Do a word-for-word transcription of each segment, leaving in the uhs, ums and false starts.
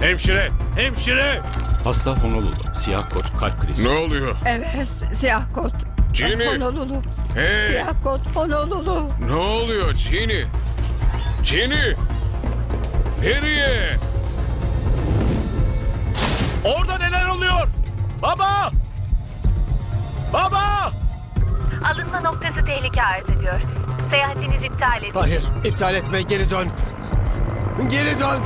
Hemşire! Hemşire! Hasta Honolulu. Siyah kot, kalp krizi. Ne oluyor? Everest, siyah kot. Cini! Honolulu. Hey! Siyah kot, Honolulu. Ne oluyor Cini? Cini! Nereye? Orada neler oluyor? Baba! Baba! Alınma noktası tehlike arz ediyor. Seyahatiniz iptal edildi. Hayır, iptal etme, geri dön. Geri dön.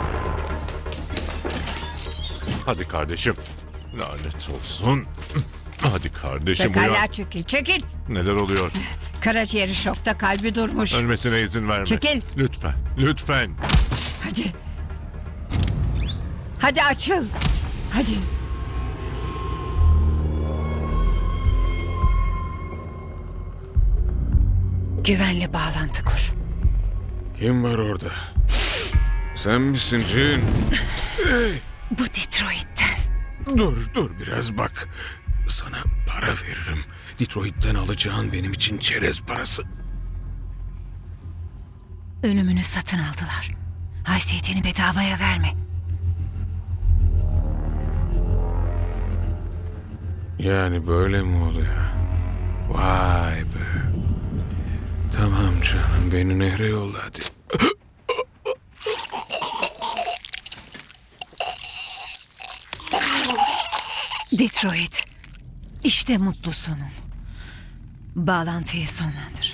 Hadi kardeşim. Lanet olsun. Hadi kardeşim uyan. Pekala çekil, çekil. Neler oluyor? Karaciğeri şokta, kalbi durmuş. Ölmesine izin verme. Çekil. Lütfen, lütfen. Hadi. Hadi açıl. Hadi. Güvenli bağlantı kur. Kim var orada? Sen misin Cin? Bu Detroit'ten. Dur, dur biraz bak. Sana para veririm. Detroit'ten alacağın benim için çerez parası. Ölümünü satın aldılar. Haysiyetini bedavaya verme. Yani böyle mi oluyor? Vay be. Tamam canım, beni nehre yolla hadi. Detroit. İşte mutlu sonun. Bağlantıyı sonlandır.